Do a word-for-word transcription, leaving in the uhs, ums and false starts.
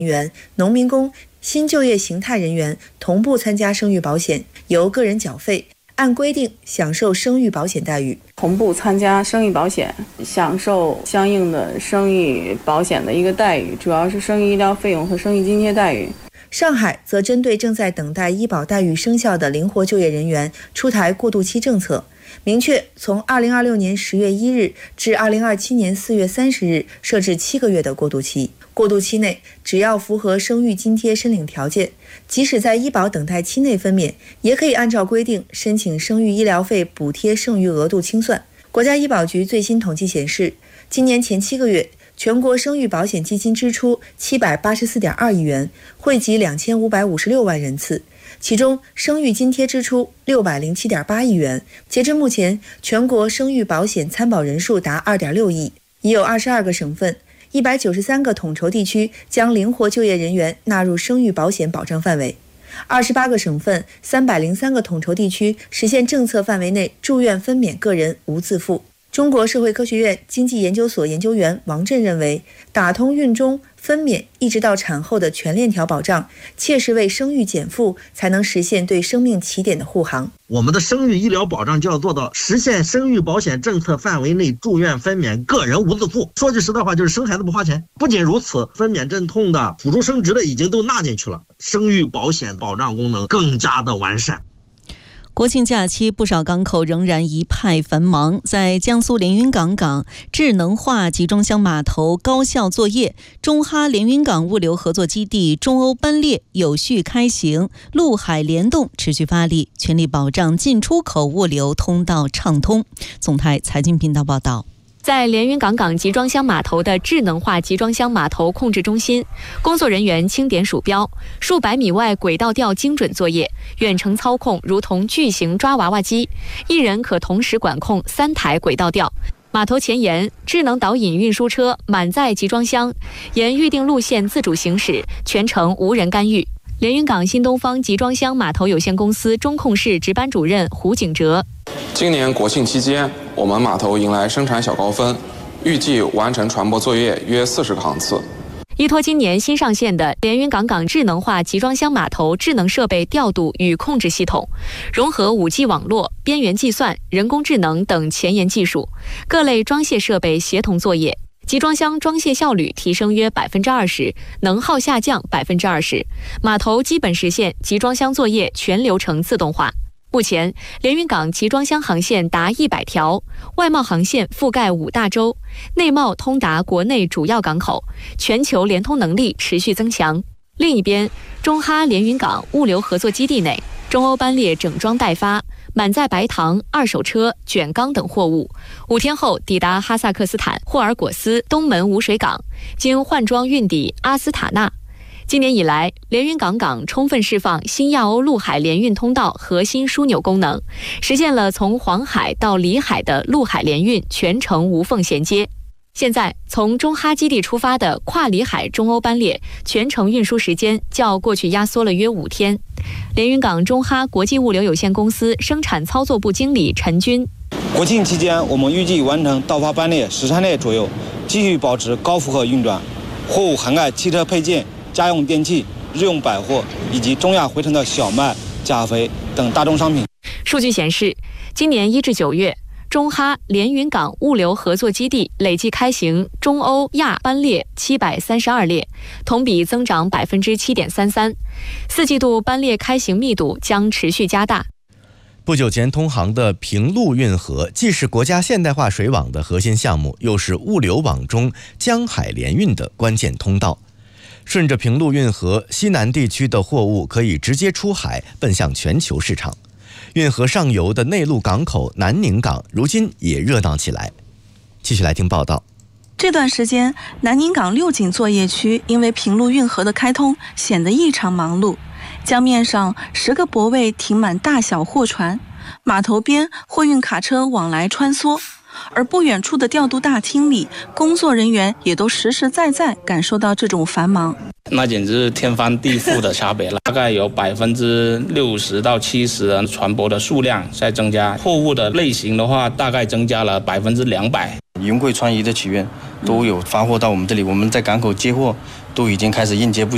人员、农民工、新就业形态人员同步参加生育保险，由个人缴费，按规定享受生育保险待遇。 同步参加生育保险，享受相应的生育保险的一个待遇，主要是生育医疗费用和生育津贴待遇。 上海则针对正在等待医保待遇生效的灵活就业人员出台过渡期政策，明确从二零二六年十月一日至二零二七年四月三十日设置七个月的过渡期。过渡期内，只要符合生育津贴申领条件，即使在医保等待期内分娩，也可以按照规定申请生育医疗费补贴剩余额度清算。国家医保局最新统计显示，今年前七个月，全国生育保险基金支出七百八十四点二亿元，惠及两千五百五十六万人次，其中生育津贴支出六百零七点八亿元。截至目前，全国生育保险参保人数达二点六亿，已有二十二个省份、一百九十三个统筹地区将灵活就业人员纳入生育保险保障范围。二十八个省份、三百零三个统筹地区实现政策范围内住院分娩个人无自付。中国社会科学院经济研究所研究员王震认为，打通孕中、分娩一直到产后的全链条保障，切实为生育减负，才能实现对生命起点的护航。 我们的生育医疗保障就要做到实现生育保险政策范围内住院分娩个人无自付。说句实在话，就是生孩子不花钱。不仅如此，分娩阵痛的、辅助生殖的已经都纳进去了，生育保险保障功能更加的完善。 国庆假期，不少港口仍然一派繁忙。在江苏连云港港智能化集装箱码头高效作业，中哈连云港物流合作基地中欧班列有序开行，陆海联动持续发力，全力保障进出口物流通道畅通。总台财经频道报道。 在连云港港集装箱码头的智能化集装箱码头控制中心，工作人员轻点鼠标，数百米外轨道调精准作业，远程操控如同巨型抓娃娃机，一人可同时管控三台轨道调。码头前沿，智能导引运输车满载集装箱，沿预定路线自主行驶，全程无人干预。连云港新东方集装箱码头有限公司中控室值班主任胡景哲。 今年国庆期间，我们码头迎来生产小高峰，预计完成船舶作业约四十个航次。 依托今年新上线的连云港港智能化集装箱码头智能设备调度与控制系统，融合 五 G 网络、边缘计算、人工智能等前沿技术，各类装卸设备协同作业，集装箱装卸效率提升约 百分之二十， 能耗下降 百分之二十， 码头基本实现集装箱作业全流程自动化。目前，连云港集装箱航线达一百条，外贸航线覆盖五大洲，内贸通达国内主要港口，全球联通能力持续增强。另一边，中哈连云港物流合作基地内，中欧班列整装待发，满载白糖、二手车、卷缸等货物，五天后抵达哈萨克斯坦霍尔果斯东门污水港，经换装运抵阿斯塔纳。今年以来，连云港港充分释放新亚欧陆海联运通道核心枢纽功能，实现了从黄海到里海的陆海联运全程无缝衔接。现在，从中哈基地出发的跨里海中欧班列全程运输时间较过去压缩了约五天。连云港中哈国际物流有限公司生产操作部经理陈军： 国庆期间，我们预计完成到发班列十三列左右，继续保持高负荷运转，货物涵盖汽车配件、家用电器、日用百货以及中亚回程的小麦、钾肥等大宗商品。 数据显示，今年一至九月，中哈连云港物流合作基地累计开行中欧亚班列七百三十二列，同比增长 百分之七点三三。四季度班列开行密度将持续加大。 不久前通航的平陆运河，既是国家现代化水网的核心项目，又是物流网中江海联运的关键通道。顺着平陆运河，西南地区的货物可以直接出海，奔向全球市场。运河上游的内陆港口南宁港如今也热闹起来。继续来听报道。 这段时间，南宁港六井作业区因为平陆运河的开通，显得异常忙碌。江面上十个泊位停满大小货船，码头边货运卡车往来穿梭。而不远处的调度大厅里，工作人员也都实实在在感受到这种繁忙。 那简直是天翻地覆的差别了，大概有百分之六十到七十的船舶的数量在增加，货物的类型的话，大概增加了百分之两百。 云贵川渝的起源都有发货到我们这里，我们在港口接货都已经开始应接不